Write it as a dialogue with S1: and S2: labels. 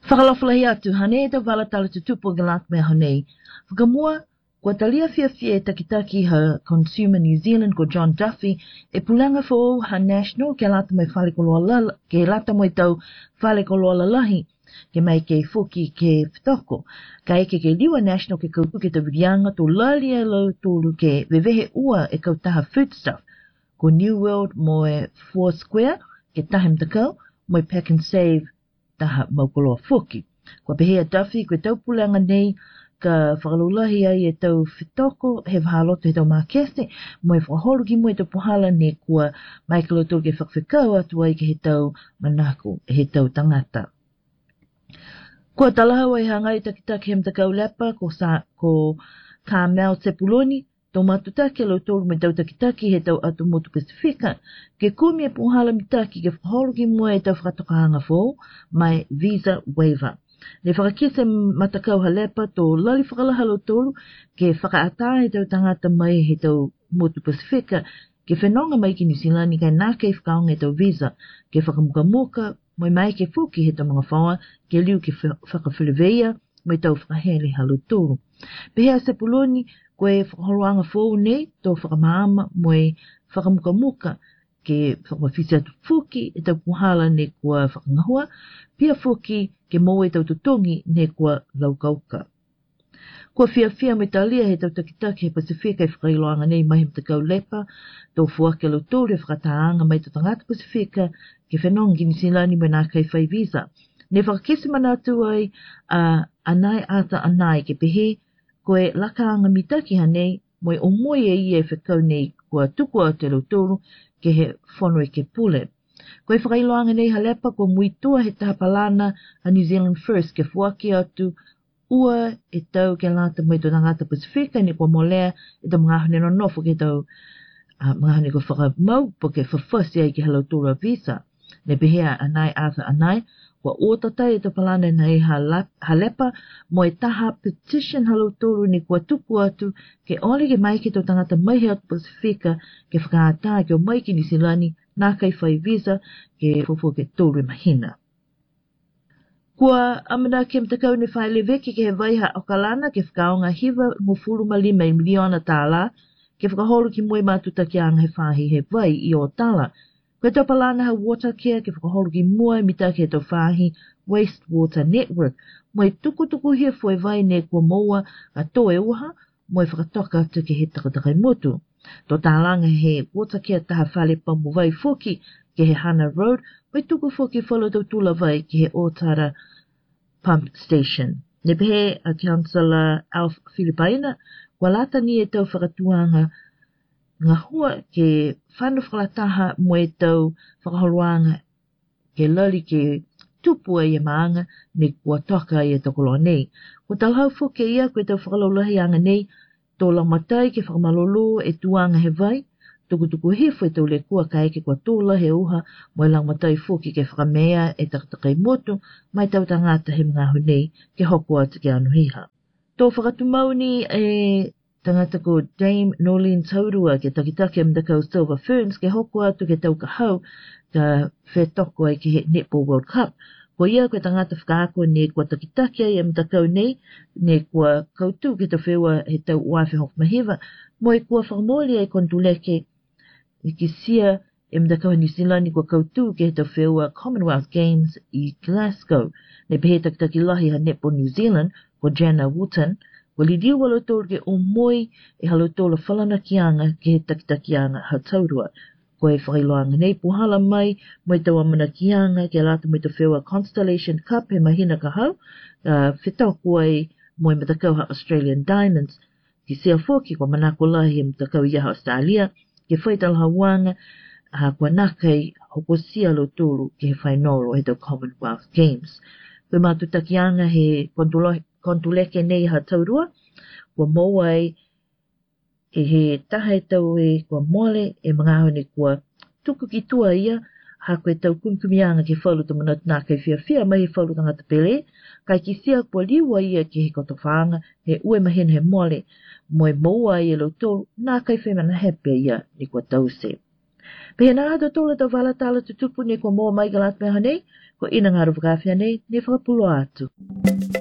S1: Whakalawhalahi atu, hane e tau wala tala tutupu galat mea honei. Whakamua, kua talia fia e takitaki ha Consumer New Zealand ko John Duffy, e pulanga fo ha National ke lata mai tau whale koloa lalahi, ke mai ke fuki ke whtoko. Ka eke ke liwa National ke kaupu ke tawirianga to lalia lau tolu ke wewehe ua e kautaha foodstuff. Ko New World mo e Four Square, ke tahem takau, mo e Pack and Save, taha maukoloa fuki. Kua pehea Duffy, koe tau pulanga nei, ka whakalulahi ai e tau whitoko, he whahaloto he tau mākese, mo e whaholu ki mo e tau puhala ne kua Michael O'Toole ke whakawhikau atu ai ke he tau manako, he tau tangata. Kua talahau ai hangai takitaki hem takau lepa, ko Carmel Sepuloni, tau matutaki alo tolu me tau takitaki he tau atu motu Pasifika, ke kumi e puhala mitaki ke whaholu ki mo e tau whakatokahanga fō, mai visa waiver. Ne whakakise matakau halepa tō lali whakalahalo tolu ke whakaata he tau tangata mai he tau motu Pasifika ke whenonga mai ki New Zealand kai nā kei whakaonga he tau visa ke whakamukamuka mai ke fuki he tau mga whaua ke liu ke whakawhileweia mai tau whakahele halo tolu. Pehea Sepuloni koe whakaholoanga fōu nei tō whakamaama moi whakamukamuka ke whakawhisi atu fuki e tau puhala ne kua whakangahua, pia fuki ke mau e tau tutongi ne kua laukauka. Kua fia me talia he tau takitaki he Pasifika e whakailoanga nei mai hem takau lepa, tō fuake lau tōre whakataanga mai tō tangata Pasifika ke whenongi ni silani mai nā kai whai visa. Ne whakakisi mana atu ai anai ata anai ke pehe, koe lakaanga mitaki hanei, moi o moi e ia e whakau nei kua tukua te lau tōru ke he whono e ke pule. Koe whakailoanga nei halepa kua muitua he tahapalana a New Zealand First ke fuaki atu ua e tau ke lata mai tō tangata Pasifika ne kua molea e tau mga hane no nofo ke tau mga hane ko whakamau po ke whawhasi ai ke halau tōra visa. Ne behea anai asa anai, kua ōtatai e tau palana nei halepa mo e taha petition halau tōru ne kua tuku atu ke ole ke mai ke tau tangata mai he atu Pasifika ke whakaata ke o mai ki Nisilani nā kai whai visa ke fufu ke tōru mahina. Kua amana ke mtakau ne whai leweki ke he vaiha okalana ke whakaonga hiva ngufuru malima i miliona tāla ke whakaholu ki moe mātuta ki anga he whahi he vai i o tāla. Koe tau palana ha water care ke whakaholu ki moe mita ke tau whahi Waste Water Network. Moe tuku hia fwoi vai ne kua moa a toe uha, moe whakatoka atu ke he takatakai motu. Tō tālanga he water care taha whale pamu vai foki ke he Hana Road, moe tuku foki whalo tau tula vai ke he Otara Pump Station. Ne pehe a Councillor Alf Filipaina, kua lata ni e tau whakatuanga ngā hua ke whanu whakalataha mo e tau whakaholoanga ke lali ke tupu e maanga me kua toka e tau koloa nei. Ko talhau fuke ia koe tau whakalaulahi anga nei, tō laumatai ke whakamalolo e tuanga he vai, tuku hifo e tau le kua ka eke kua tōla he uha mo e laumatai fuke ke whakamea e takatakai motu mai tau tangata he mga honei ke hoko atu ke anuhiha. Tō whakatumau ni e tangata ko Dame Nolene Taurua ke takitaki amdakau Silver Ferns ke hoko atu ke tau kahau ka whetoko ai ke he Netball World Cup. Ko ia koe tangata whakaako ne kua takitaki ai amdakau nei ne kua kautu ke tau whewa he tau uafe hok mahiva mo e kua whakamoli ai kontuleke i ki sia amdakau New Zealand kua kautu ke he tau whewa Commonwealth Games i Glasgow. Ne pehe takitaki lahi ha Netball New Zealand ko Jana Wooten. Wali diu walo tōru ke o moi e halo tōla whalana kianga ke he takitakianga ha taurua. Ko e whailoanga nei puhala mai moi tau amana kianga ke lata moi tau whewa Constellation Cup he mahina ka hau. Whetau ai moi matakau ha Australian Diamonds. Ki sea fōki kua manako lahi e matakau ia ha Australia. Ke whaital hawanga ha kua nakai hoko sia lo tōru ke he whainoro he tau Commonwealth Games. Koe mātutakianga he kontuleke nei ha taurua, kua mauai e he taha e tau e kua mole e mga hone kua tuku ki tua ia, ha koe tau kumkumianga ke whalu ta manat nā kai whiawhia mai he whalu tangata pele, kai ki sia kua liwa ia ke he kotowhaanga, he ue mahin he mole, moe mauai e lo tōru nā kai whemana hepe ia ni kua tause. Pehe nā hata tōla tau wala tala tutupu ne kua moa mai galat mea hanei, ko ina ngā rawhakawhia nei, ne whakapulo atu.